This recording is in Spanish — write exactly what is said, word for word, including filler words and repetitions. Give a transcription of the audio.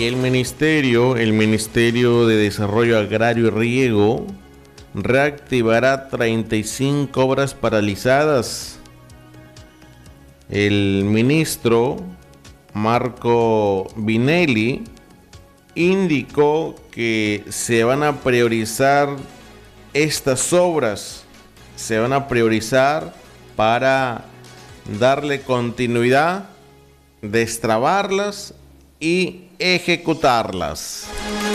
el ministerio, el Ministerio de Desarrollo Agrario y Riego, reactivará treinta y cinco obras paralizadas. El ministro Marco Vinelli indicó que se van a priorizar estas obras, se van a priorizar para darle continuidad, destrabarlas y ejecutarlas.